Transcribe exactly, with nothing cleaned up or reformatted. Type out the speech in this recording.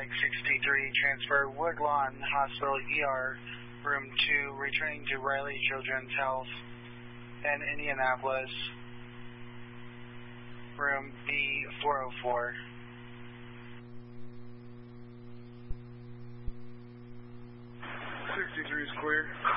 Mike sixty-three, transfer Woodlawn Hospital E R, room two, returning to Riley Children's Health in Indianapolis, room B four oh four. sixty-three is clear.